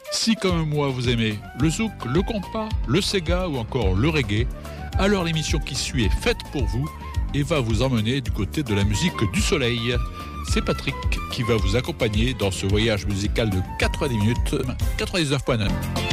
Si comme moi vous aimez le zouk, le compas, le sega ou encore le reggae, alors l'émission qui suit est faite pour vous et va vous emmener du côté de la musique du soleil. C'est Patrick qui va vous accompagner dans ce voyage musical de 90 minutes, 99.9.